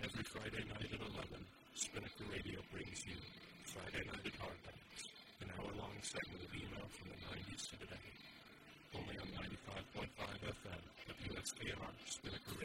Every Friday night at 11, Spinnaker Radio brings you Friday Night at Hardbacks, an hour-long segment of email from the 90s to today. Only on 95.5 FM, WSKR, Spinnaker Radio.